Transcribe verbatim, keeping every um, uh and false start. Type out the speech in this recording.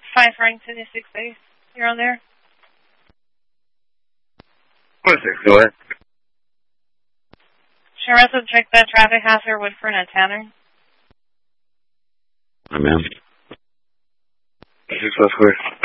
five Farrington is six base. You're on there? One six, go ahead. Should I also check that traffic hazard Woodford and Tanner? Hi, ma'am. Six, West Square.